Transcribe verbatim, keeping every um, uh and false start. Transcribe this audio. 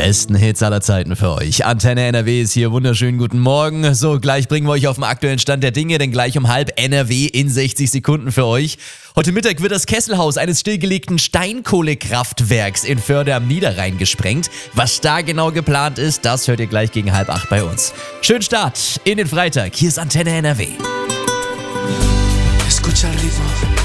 besten Hits aller Zeiten für euch. Antenne N R W ist hier. Wunderschönen guten Morgen. So, gleich bringen wir euch auf den aktuellen Stand der Dinge, denn gleich um halb N R W in sechzig Sekunden für euch. Heute Mittag wird das Kesselhaus eines stillgelegten Steinkohlekraftwerks in Förde am Niederrhein gesprengt. Was da genau geplant ist, das hört ihr gleich gegen halb acht bei uns. Schönen Start in den Freitag. Hier ist Antenne N R W. Escucha el ritmo.